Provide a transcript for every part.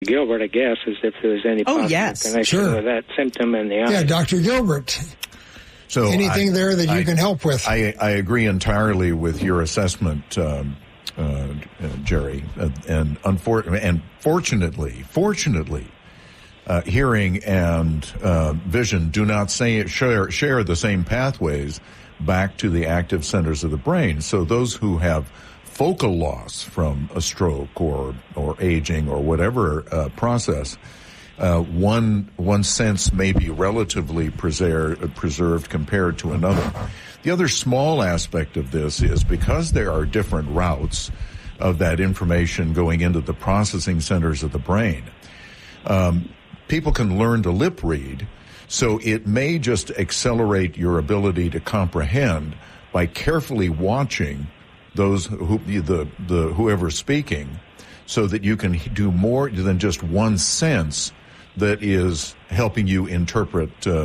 Gilbert, I guess, as if there was any possible connection with that symptom in the eye. Yeah, Dr. Gilbert. So anything there that you can help with? I agree entirely with your assessment, Jerry. And fortunately, hearing and vision do not share the same pathways back to the active centers of the brain. So those who have focal loss from a stroke or aging or whatever process, one sense may be relatively preserved compared to another. The other small aspect of this is because there are different routes of that information going into the processing centers of the brain, people can learn to lip read, so it may just accelerate your ability to comprehend by carefully watching those whoever's speaking, so that you can do more than just one sense that is helping you interpret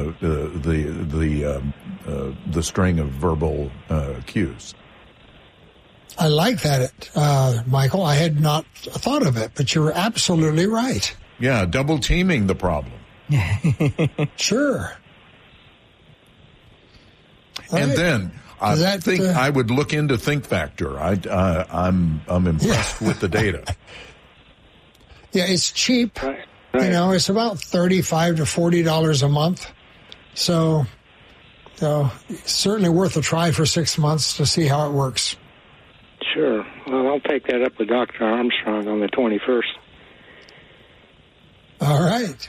the string of verbal cues. I like that, Michael. I had not thought of it, but you're absolutely right. Yeah, double teaming the problem. Sure. And then I think I would look into Think Factor. I'm impressed with the data. Yeah, it's cheap. Right. You know, it's about $35 to $40 a month. So it's certainly worth a try for 6 months to see how it works. Sure. Well, I'll take that up with Dr. Armstrong on the 21st. All right.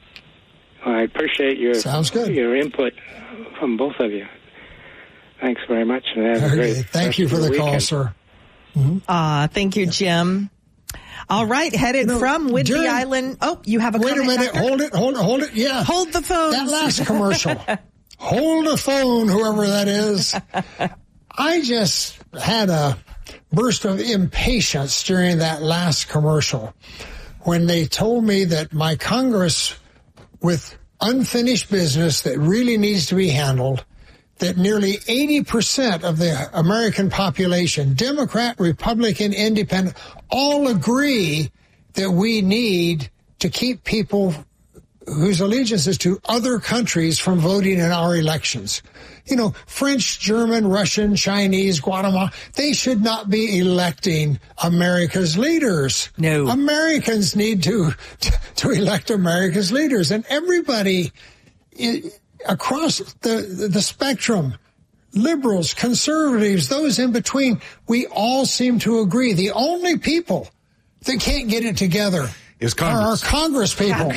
I appreciate your input from both of you. Thanks very much. And have a great Thank you for the call, sir. Mm-hmm. Thank you, Jim. All right, headed from Whidbey Island. Oh, you have a comment? Wait a minute. Doctor? Hold it. Yeah. Hold the phone. That last commercial. Hold the phone, whoever that is. I just had a burst of impatience during that last commercial when they told me that my Congress, with unfinished business that really needs to be handled, that nearly 80% of the American population, Democrat, Republican, Independent, all agree that we need to keep people whose allegiance is to other countries from voting in our elections. You know, French, German, Russian, Chinese, Guatemala, they should not be electing America's leaders. No. Americans need to elect America's leaders. And everybody across the spectrum, liberals, conservatives, those in between, we all seem to agree. The only people that can't get it together are our Congress people.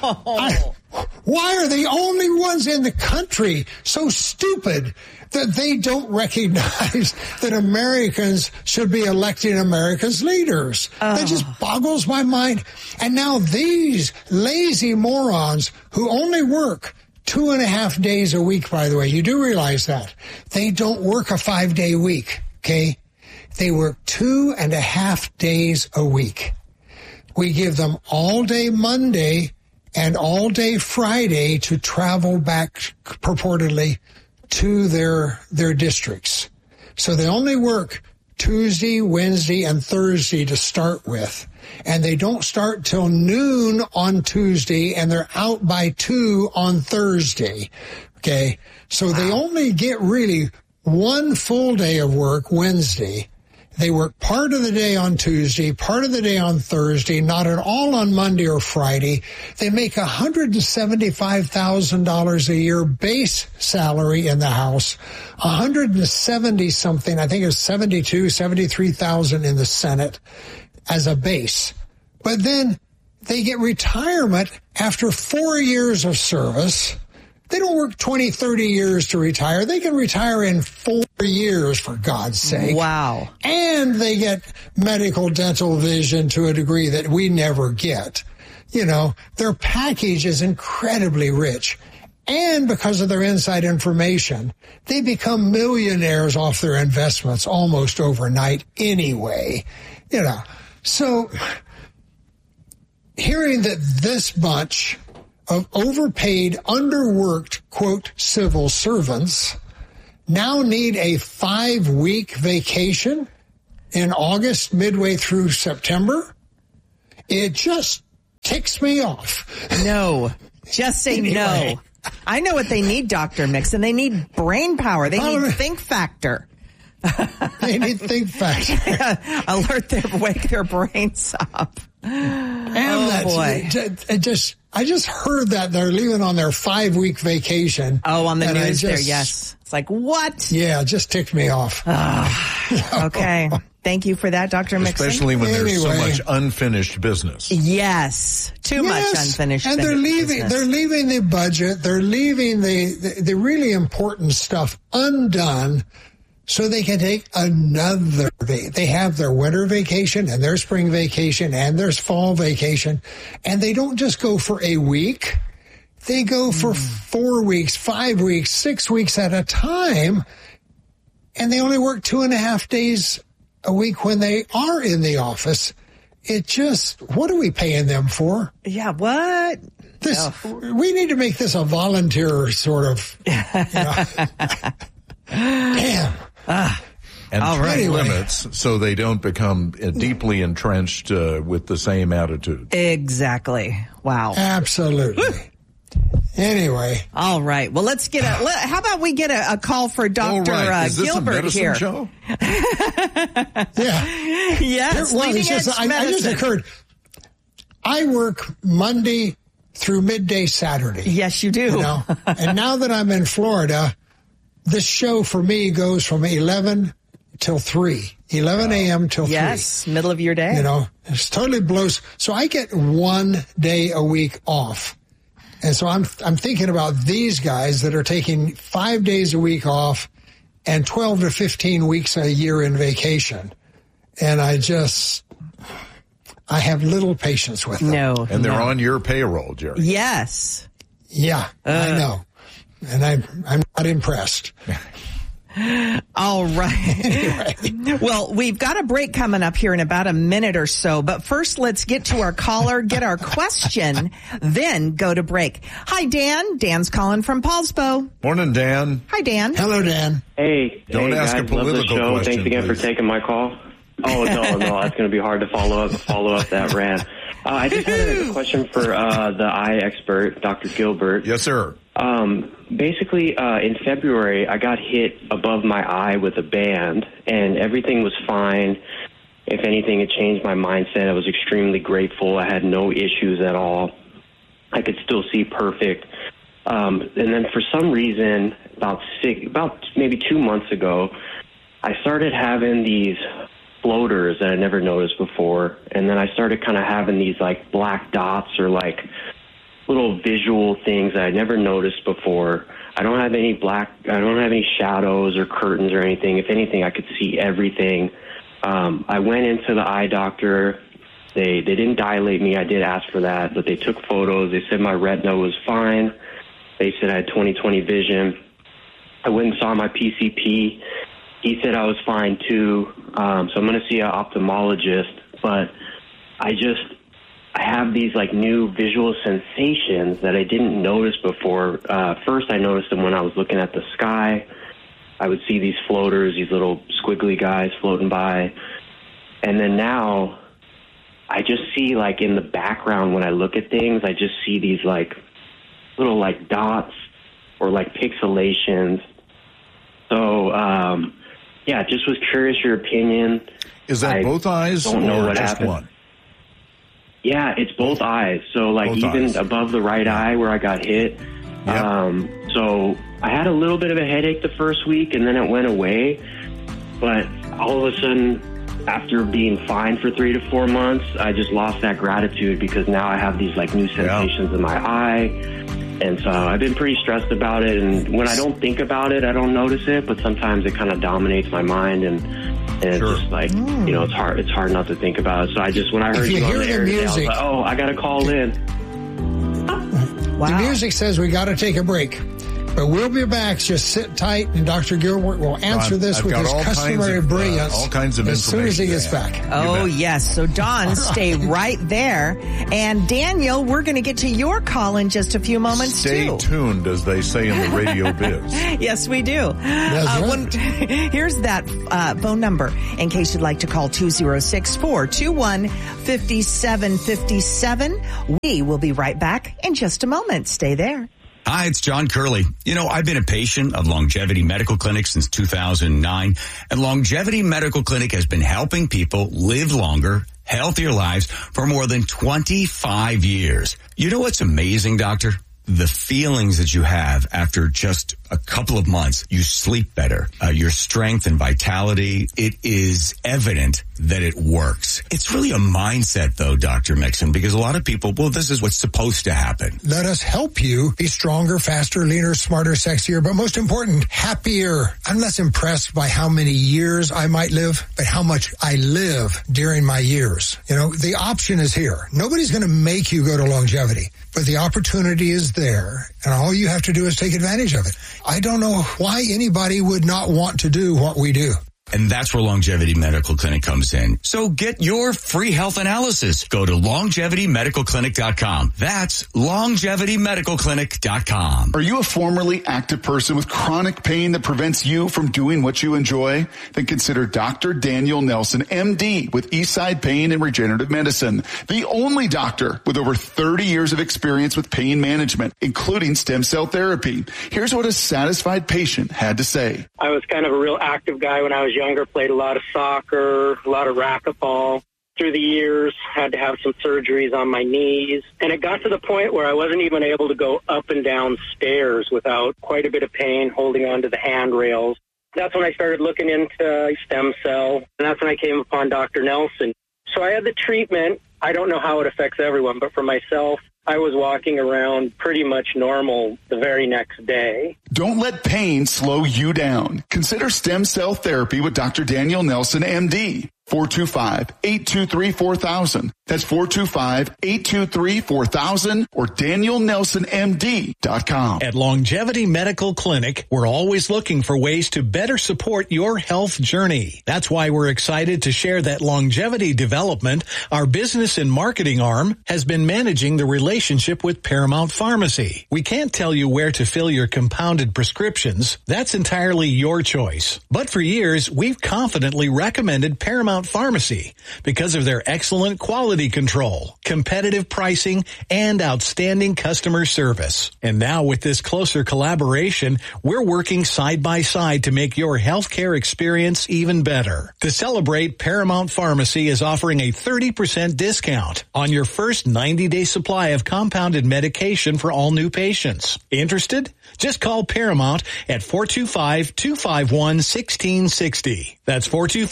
Why are the only ones in the country so stupid that they don't recognize that Americans should be electing America's leaders? That just boggles my mind. And now these lazy morons who only work 2.5 days a week, by the way, you do realize that. They don't work a 5-day week, okay? They work 2.5 days a week. We give them all day Monday and all day Friday to travel back purportedly to their districts. So they only work Tuesday, Wednesday, and Thursday to start with. And they don't start till noon on Tuesday, and they're out by 2 on Thursday. Okay. So they only get really one full day of work Wednesday. They work part of the day on Tuesday, part of the day on Thursday, not at all on Monday or Friday. They make $175,000 a year base salary in the House, 170 something, I think it was 73,000 in the Senate as a base. But then they get retirement after 4 years of service. They don't work 20, 30 years to retire. They can retire in 4 years, for God's sake. Wow. And they get medical, dental, vision to a degree that we never get. You know, their package is incredibly rich. And because of their inside information, they become millionaires off their investments almost overnight anyway. You know, so hearing that this bunch of overpaid, underworked, quote, civil servants now need a 5-week vacation in August, midway through September, it just ticks me off. No. Just say Anyway. no. I know what they need, Dr. Mixon. They need brain power. They need think factor. They need think factor. Wake their brains up. And boy. I just heard that they're leaving on their 5-week vacation. Oh, on the news there, yes. It's like, what? Yeah, it just ticked me off. Okay. Thank you for that, Dr. Mixon. Especially when there's so much unfinished business. Yes. Too much unfinished business. And they're leaving the budget. They're leaving the really important stuff undone so they can take another they have their winter vacation and their spring vacation and their fall vacation. And they don't just go for a week. They go for 4 weeks, 5 weeks, 6 weeks at a time. And they only work 2.5 days a week when they are in the office. What are we paying them for? Yeah, what? We need to make this a volunteer sort of, damn. And train limits so they don't become deeply entrenched with the same attitude. Exactly. Wow. Absolutely. Anyway. All right. Well, let's get how about we get a call for Dr. Is this Gilbert a medicine here? Show? Yeah. Yes. Well, I just occurred. I work Monday through midday Saturday. Yes, you do. And now that I'm in Florida, this show for me goes from 11 till 3. 11 a.m. till 3. Yes, middle of your day. It's totally blows. So I get 1 day a week off. And so I'm thinking about these guys that are taking 5 days a week off and 12 to 15 weeks a year in vacation. And I have little patience with them. No. And they're on your payroll, Jerry. Yes. Yeah, I know. And I'm not impressed. All right. Anyway. Well, we've got a break coming up here in about a minute or so. But first, let's get to our caller, get our question, then go to break. Hi, Dan. Dan's calling from Paulsbo. Morning, Dan. Hi, Dan. Hello, Dan. Hey. Don't ask guys, a political love the show. question, Thanks again please. for taking my call. Oh, no, that's going to be hard to follow up that rant. I just had a question for the eye expert, Dr. Gilbert. Yes, sir. Basically, in February, I got hit above my eye with a band, and everything was fine. If anything, it changed my mindset. I was extremely grateful. I had no issues at all. I could still see perfect. And then for some reason, about maybe 2 months ago, I started having these floaters that I never noticed before, and then I started kind of having these like black dots or like little visual things that I never noticed before. I don't have any shadows or curtains or anything. If anything, I could see everything. I went into the eye doctor. They didn't dilate me. I did ask for that, but they took photos. They said my retina was fine. They said I had 20/20 vision. I went and saw my PCP. He said I was fine too. So I'm going to see an ophthalmologist, but I have these like new visual sensations that I didn't notice before. First, I noticed them when I was looking at the sky. I would see these floaters, these little squiggly guys floating by. And then now I just see like in the background when I look at things, I just see these like little like dots or like pixelations. So, yeah, just was curious your opinion. Is that both eyes don't know or what just happened. one? Yeah, it's both eyes. So, like, even above the right eye where I got hit. Yep. So I had a little bit of a headache the first week, and then it went away. But all of a sudden, after being fine for 3 to 4 months, I just lost that gratitude because now I have these, like, new sensations in my eye. And so I've been pretty stressed about it. And when I don't think about it, I don't notice it. But sometimes it kind of dominates my mind. And it's just like, you know, it's hard not to think about it. So I just, when I heard you on the air today, I was like, oh, I got to call in. Wow. The music says we got to take a break. But we'll be back. Just sit tight, and Dr. Gilbert will answer this with his customary brilliance all kinds of as soon as he gets back. Oh, yes. So, Don, stay right there. And, Daniel, we're going to get to your call in just a few moments, too. Stay tuned, as they say in the radio biz. Yes, we do. That's right. Here's that phone number in case you'd like to call 206-421-5757. We will be right back in just a moment. Stay there. Hi, it's John Curley. I've been a patient of Longevity Medical Clinic since 2009, and Longevity Medical Clinic has been helping people live longer, healthier lives for more than 25 years. You know what's amazing, doctor? The feelings that you have after just a couple of months. You sleep better. Your strength and vitality, it is evident that it works. It's really a mindset, though, Dr. Mixon, because a lot of people, this is what's supposed to happen. Let us help you be stronger, faster, leaner, smarter, sexier, but most important, happier. I'm less impressed by how many years I might live, but how much I live during my years. The option is here. Nobody's going to make you go to longevity, but the opportunity is there, and all you have to do is take advantage of it. I don't know why anybody would not want to do what we do. And that's where Longevity Medical Clinic comes in. So get your free health analysis. Go to LongevityMedicalClinic.com. That's LongevityMedicalClinic.com. Are you a formerly active person with chronic pain that prevents you from doing what you enjoy? Then consider Dr. Daniel Nelson, MD, with Eastside Pain and Regenerative Medicine. The only doctor with over 30 years of experience with pain management, including stem cell therapy. Here's what a satisfied patient had to say. I was kind of a real active guy when I was younger, played a lot of soccer, a lot of racquetball. Through the years, had to have some surgeries on my knees. And it got to the point where I wasn't even able to go up and down stairs without quite a bit of pain holding onto the handrails. That's when I started looking into stem cell, and that's when I came upon Dr. Nelson. So I had the treatment. I don't know how it affects everyone, but for myself, I was walking around pretty much normal the very next day. Don't let pain slow you down. Consider stem cell therapy with Dr. Daniel Nelson, MD. 425-823-4000. That's 425-823-4000 or DanielNelsonMD.com. At Longevity Medical Clinic, we're always looking for ways to better support your health journey. That's why we're excited to share that Longevity Development, our business and marketing arm, has been managing the relationship with Paramount Pharmacy. We can't tell you where to fill your compounded prescriptions. That's entirely your choice. But for years, we've confidently recommended Paramount Pharmacy because of their excellent quality control, competitive pricing, and outstanding customer service. And now with this closer collaboration, we're working side by side to make your healthcare experience even better. To celebrate, Paramount Pharmacy is offering a 30% discount on your first 90-day supply of compounded medication for all new patients. Interested? Just call Paramount at 425-251-1660. That's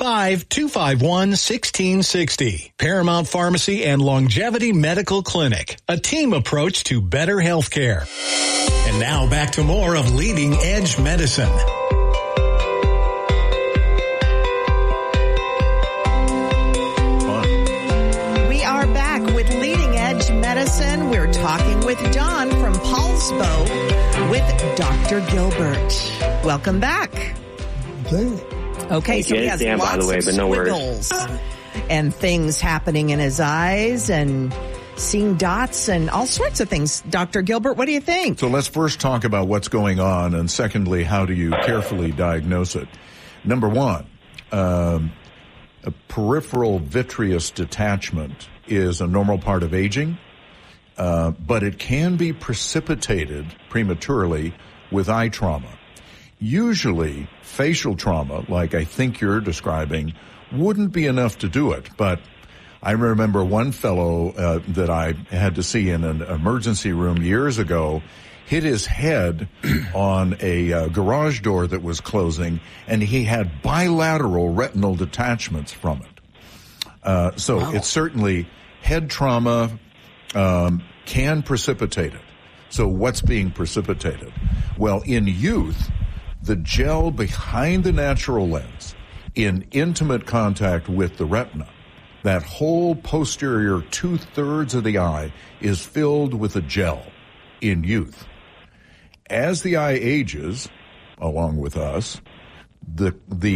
425-251-1660. Paramount Pharmacy and Longevity Medical Clinic, a team approach to better health care. And now back to more of Leading Edge Medicine. We are back with Leading Edge Medicine. We're talking with Don from Poulsbo with Dr. Gilbert. Welcome back. Okay, so he has Dan, lots by the way, of but no squiggles and things happening in his eyes and seeing dots and all sorts of things. Dr. Gilbert, what do you think? So let's first talk about what's going on, and secondly, how do you carefully diagnose it? Number one, a peripheral vitreous detachment is a normal part of aging, but it can be precipitated prematurely with eye trauma. Usually, facial trauma, like I think you're describing, wouldn't be enough to do it. But I remember one fellow that I had to see in an emergency room years ago hit his head on a garage door that was closing, and he had bilateral retinal detachments from it. So wow. It's certainly head trauma can precipitate it. So what's being precipitated? Well, in youth, the gel behind the natural lens in intimate contact with the retina, that whole posterior 2/3 of the eye is filled with a gel in youth. as the eye ages, along with us, the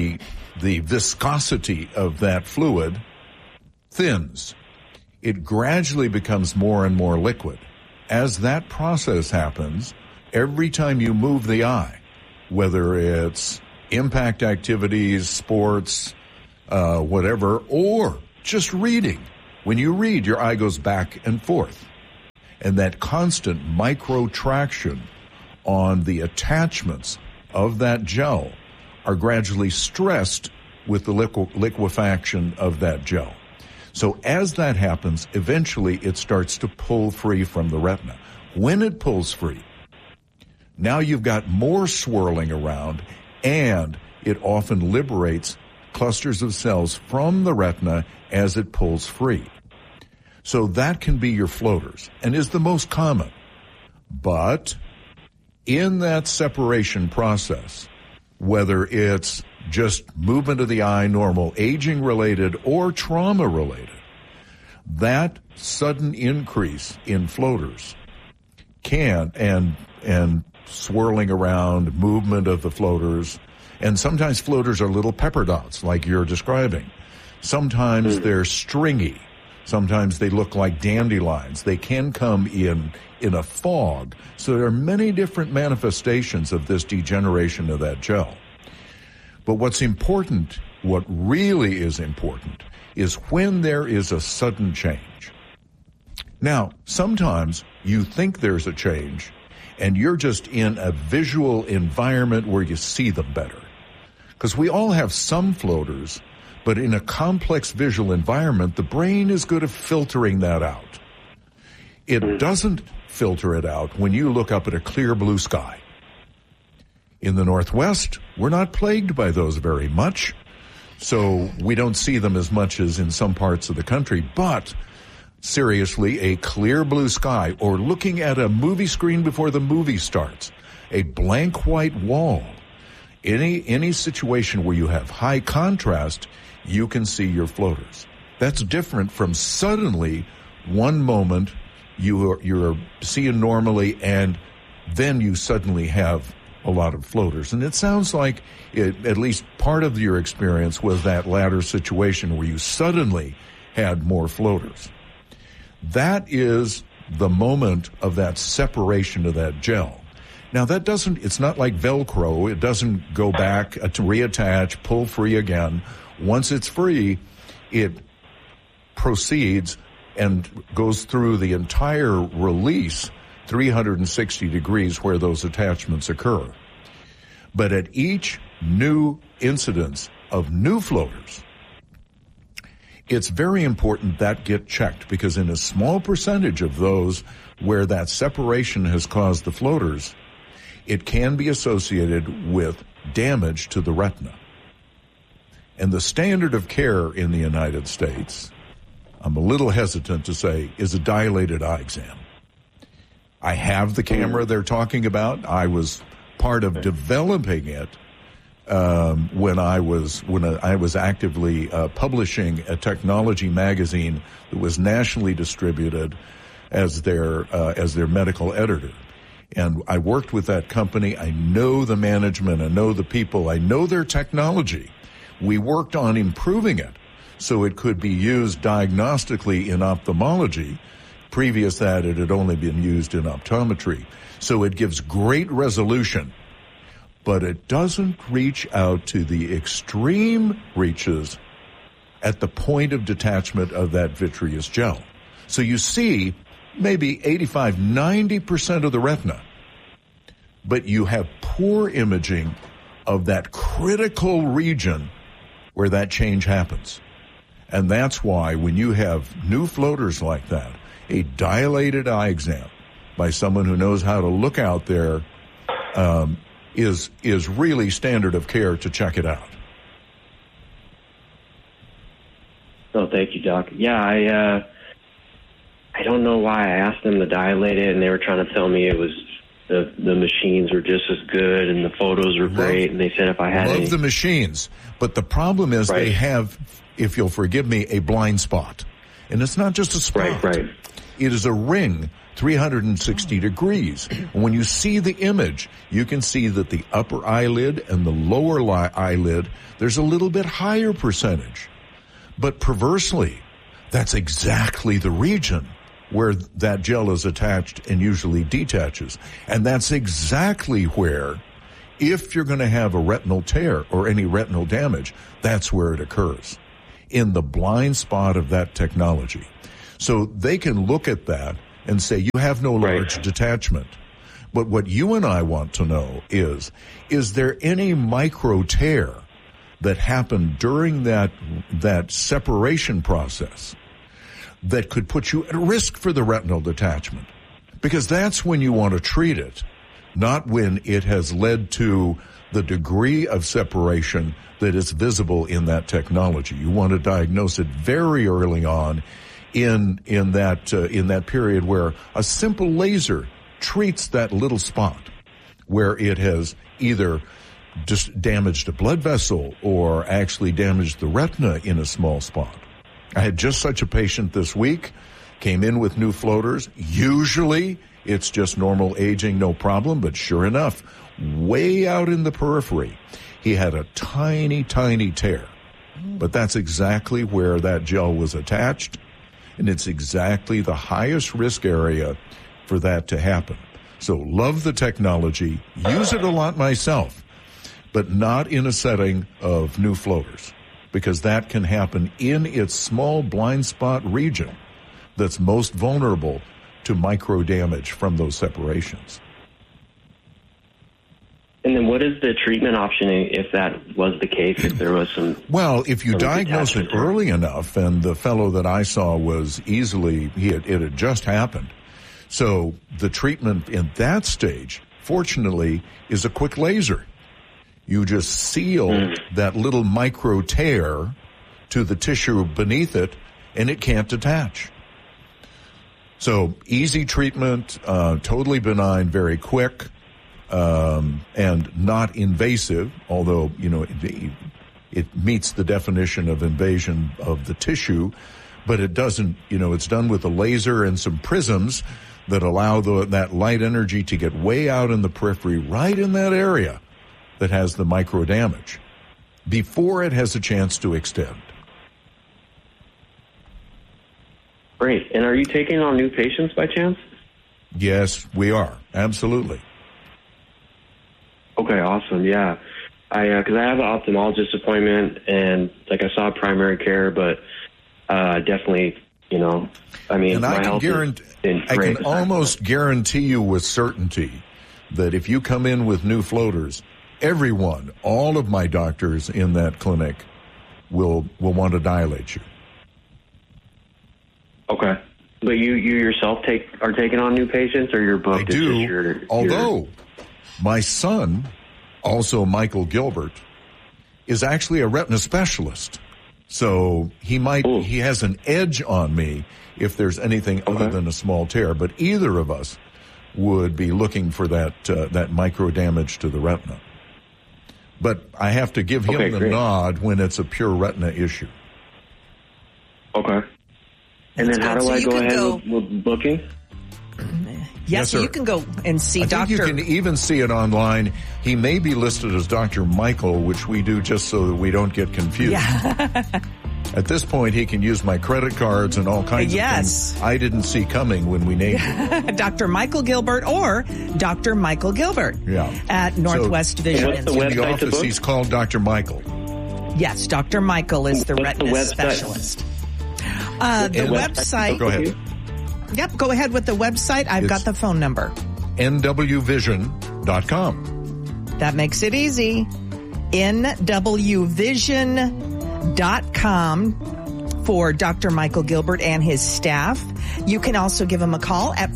viscosity of that fluid thins. It gradually becomes more and more liquid. As that process happens, every time you move the eye, whether it's impact activities, sports, whatever, or just reading, when you read, your eye goes back and forth. And that constant micro-traction on the attachments of that gel are gradually stressed with the liquefaction of that gel. So as that happens, eventually it starts to pull free from the retina. When it pulls free, now you've got more swirling around, and it often liberates clusters of cells from the retina as it pulls free. So that can be your floaters and is the most common. But in that separation process, whether it's just movement of the eye, normal, aging related, or trauma related, that sudden increase in floaters can, and swirling around, movement of the floaters, and sometimes floaters are little pepper dots like you're describing. Sometimes they're stringy. Sometimes they look like dandelions. They can come in a fog. So there are many different manifestations of this degeneration of that gel. But what's important, what really is important, is when there is a sudden change. Now, sometimes you think there's a change, and you're just in a visual environment where you see them better. Because we all have some floaters, but in a complex visual environment, the brain is good at filtering that out. It doesn't filter it out when you look up at a clear blue sky. In the Northwest, we're not plagued by those very much, so we don't see them as much as in some parts of the country. But seriously, a clear blue sky, or looking at a movie screen before the movie starts, a blank white wall, any situation where you have high contrast, you can see your floaters. That's different from suddenly one moment you're seeing normally, and then you suddenly have a lot of floaters. And it sounds like at least part of your experience was that latter situation where you suddenly had more floaters. That is the moment of that separation of that gel. Now it's not like Velcro. It doesn't go back to reattach, pull free again. Once it's free, it proceeds and goes through the entire release 360 degrees where those attachments occur. But at each new incidence of new floaters, it's very important that get checked, because in a small percentage of those where that separation has caused the floaters, it can be associated with damage to the retina. And the standard of care in the United States, I'm a little hesitant to say, is a dilated eye exam. I have the camera they're talking about. I was part of developing it when I was actively publishing a technology magazine that was nationally distributed as their medical editor. And I worked with that company. I know the management. I know the people. I know their technology. We worked on improving it so it could be used diagnostically in ophthalmology. Previous that, it had only been used in optometry. So it gives great resolution, but it doesn't reach out to the extreme reaches at the point of detachment of that vitreous gel. So you see maybe 85, 90% of the retina, but you have poor imaging of that critical region where that change happens. And that's why when you have new floaters like that, a dilated eye exam by someone who knows how to look out there is really standard of care to check it out. Oh, thank you, Doc. Yeah, I don't know why I asked them to dilate it, and they were trying to tell me it was the machines were just as good and the photos were great, and they said if I had the machines, but the problem is they have, if you'll forgive me, a blind spot. And it's not just a spot. Right. It is a ring 360 degrees. And when you see the image, you can see that the upper eyelid and the lower eyelid, there's a little bit higher percentage. But perversely, that's exactly the region where that gel is attached and usually detaches. And that's exactly where, if you're going to have a retinal tear or any retinal damage, that's where it occurs, in the blind spot of that technology. So they can look at that and say, you have no large detachment. But what you and I want to know is there any micro tear that happened during that separation process that could put you at risk for the retinal detachment? Because that's when you want to treat it, not when it has led to the degree of separation that is visible in that technology. You want to diagnose it very early on in that period where a simple laser treats that little spot where it has either just damaged a blood vessel or actually damaged the retina in a small spot. I had just such a patient this week, came in with new floaters. Usually it's just normal aging, no problem, but sure enough, way out in the periphery, he had a tiny, tiny tear. But that's exactly where that gel was attached, and it's exactly the highest risk area for that to happen. So love the technology, use it a lot myself, but not in a setting of new floaters, because that can happen in its small blind spot region that's most vulnerable to micro damage from those separations. And then what is the treatment option if that was the case, if there was some... Well, if you diagnose it early enough, and the fellow that I saw was easily, it had just happened. So the treatment in that stage, fortunately, is a quick laser. You just seal that little micro tear to the tissue beneath it, and it can't detach. So easy treatment, totally benign, very quick, and not invasive, although, it meets the definition of invasion of the tissue, but it doesn't, it's done with a laser and some prisms that allow that light energy to get way out in the periphery, right in that area that has the micro damage, before it has a chance to extend. Great. And are you taking on new patients by chance? Yes, we are. Absolutely. Okay, awesome. Yeah. Because I have an ophthalmologist appointment, and I saw primary care, but definitely, and I can almost guarantee you with certainty that if you come in with new floaters, all of my doctors in that clinic will want to dilate you. Okay. But you yourself are taking on new patients, or you're booked? I do, although my son, also Michael Gilbert, is actually a retina specialist. So he has an edge on me if there's anything other than a small tear. But either of us would be looking for that micro damage to the retina. But I have to give him the nod when it's a pure retina issue. Okay. And then how do I go ahead with booking? Yes, so you can go and see Dr. You can even see it online. He may be listed as Dr. Michael, which we do just so that we don't get confused. Yeah. At this point, he can use my credit cards and all kinds of things I didn't see coming when we named him. Dr. Michael Gilbert or Dr. Michael Gilbert at Northwest Vision Institute. In the office, he's called Dr. Michael. Yes, Dr. Michael is the retina specialist. The website. Go ahead. Yep, go ahead with the website. I've got the phone number. nwvision.com. That makes it easy. nwvision.com for Dr. Michael Gilbert and his staff. You can also give him a call at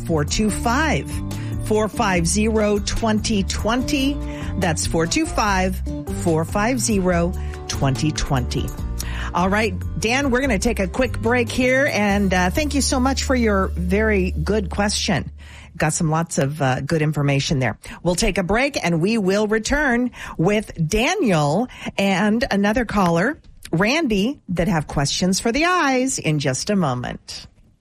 425-450-2020. That's 425-450-2020. All right, Dan, we're going to take a quick break here, and thank you so much for your very good question. Got lots of good information there. We'll take a break, and we will return with Daniel and another caller, Randy, that have questions for the eyes in just a moment.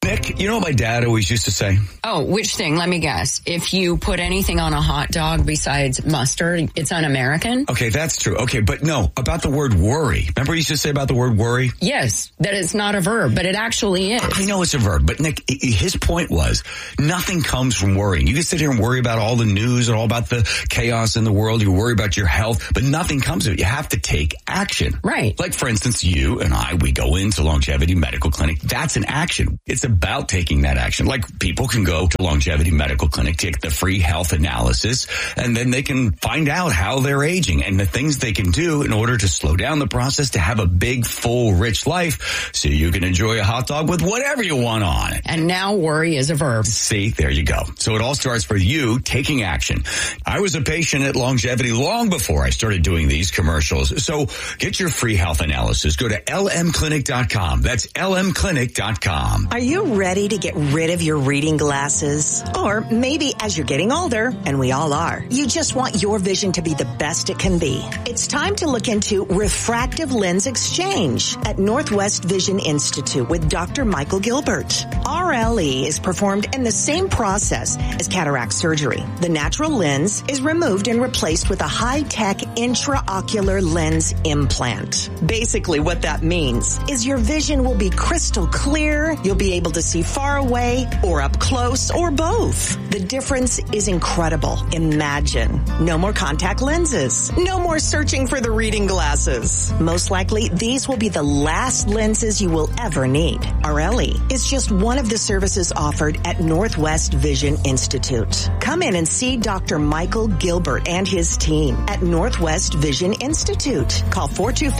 Nick, you know what my dad always used to say? Oh, which thing? Let me guess. If you put anything on a hot dog besides mustard, it's un-American? Okay, that's true. Okay, but no, about the word worry. Remember he used to say about the word worry? Yes, that it's not a verb, but it actually is. I know it's a verb, but Nick, his point was nothing comes from worrying. You can sit here and worry about all the news and all about the chaos in the world. You worry about your health, but nothing comes of it. You have to take action. Right. Like, for instance, you and I, we go into Longevity Medical Clinic. That's an action. It's about taking that action. Like, people can go to Longevity Medical Clinic, take the free health analysis, and then they can find out how they're aging and the things they can do in order to slow down the process to have a big, full, rich life so you can enjoy a hot dog with whatever you want on it. And now worry is a verb. See, there you go. So it all starts with you taking action. I was a patient at Longevity long before I started doing these commercials. So get your free health analysis. Go to lmclinic.com. That's lmclinic.com. Are you ready to get rid of your reading glasses? Or maybe as you're getting older, and we all are, you just want your vision to be the best it can be. It's time to look into refractive lens exchange at Northwest Vision Institute with Dr. Michael Gilbert. RLE is performed in the same process as cataract surgery. The natural lens is removed and replaced with a high-tech intraocular lens implant. Basically, what that means is your vision will be crystal clear, you'll be able to see far away or up close or both. The difference is incredible. Imagine. No more contact lenses. No more searching for the reading glasses. Most likely, these will be the last lenses you will ever need. RLE is just one of the services offered at Northwest Vision Institute. Come in and see Dr. Michael Gilbert and his team at Northwest Vision Institute. Call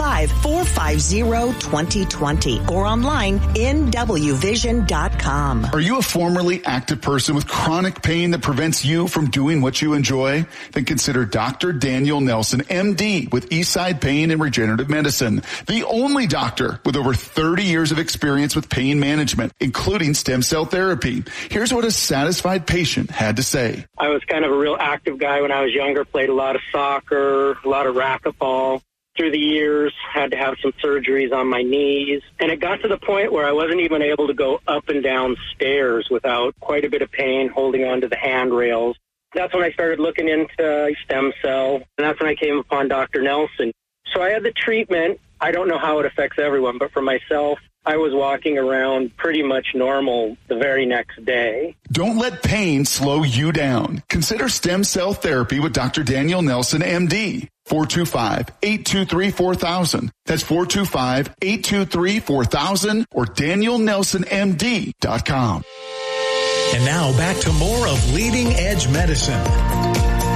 425-450-2020 or online nwvision.com. Are you a formerly active person with chronic pain that prevents you from doing what you enjoy? Then consider Dr. Daniel Nelson, MD, with Eastside Pain and Regenerative Medicine, the only doctor with over 30 years of experience with pain management, including stem cell therapy. Here's what a satisfied patient had to say. I was kind of a real active guy when I was younger, played a lot of soccer, a lot of racquetball. Through the years, had to have some surgeries on my knees. And it got to the point where I wasn't even able to go up and down stairs without quite a bit of pain holding onto the handrails. That's when I started looking into stem cell, and that's when I came upon Dr. Nelson. So I had the treatment. I don't know how it affects everyone, but for myself, I was walking around pretty much normal the very next day. Don't let pain slow you down. Consider stem cell therapy with Dr. Daniel Nelson, MD. 425-823-4000. That's 425-823-4000 or DanielNelsonMD.com. And now back to more of Leading Edge Medicine.